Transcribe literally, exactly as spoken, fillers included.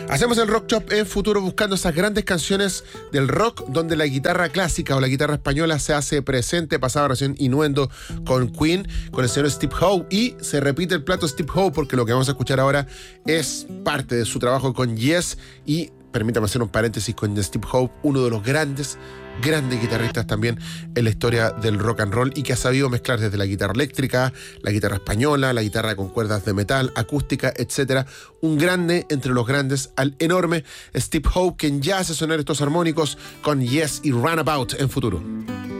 Hacemos el Rock Chop en Futuro buscando esas grandes canciones del rock donde la guitarra clásica o la guitarra española se hace presente. Pasaba recién Innuendo con Queen, con el señor Steve Howe, y se repite el plato Steve Howe porque lo que vamos a escuchar ahora es parte de su trabajo con Yes. Y permítame hacer un paréntesis con Steve Howe, uno de los grandes grandes guitarristas también en la historia del rock and roll, y que ha sabido mezclar desde la guitarra eléctrica, la guitarra española, la guitarra con cuerdas de metal, acústica, etcétera. Un grande entre los grandes, al enorme Steve Howe, quien ya hace sonar estos armónicos con Yes y Runabout en Futuro.